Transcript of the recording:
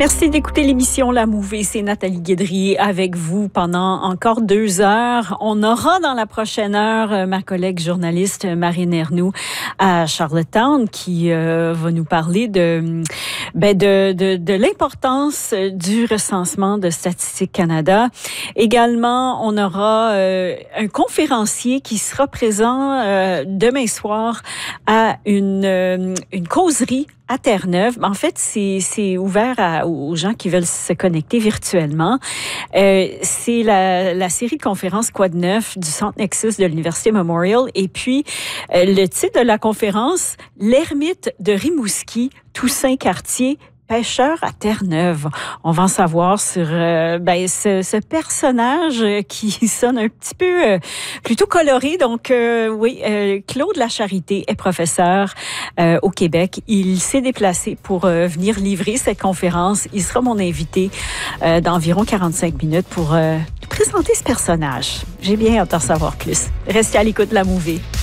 Merci d'écouter l'émission La Mouvée. C'est Nathalie Guédry avec vous pendant encore 2 heures. On aura dans la prochaine heure ma collègue journaliste Marine Ernoult à Charlottetown qui va nous parler de l'importance du recensement de Statistique Canada. Également, on aura un conférencier qui sera présent demain soir à une causerie à Terre-Neuve. En fait, c'est ouvert aux gens qui veulent se connecter virtuellement. C'est la série de conférences Quad 9 du Centre Nexus de l'Université Memorial. Et puis, le titre de la conférence, L'ermite de Rimouski, Toussaint Cartier, pêcheur à Terre-Neuve. On va en savoir sur ce personnage qui sonne un petit peu plutôt coloré. Donc, Claude Lacharité est professeur au Québec. Il s'est déplacé pour venir livrer cette conférence. Il sera mon invité d'environ 45 minutes pour présenter ce personnage. J'ai bien hâte d'en savoir plus. Restez à l'écoute de La Mouvée.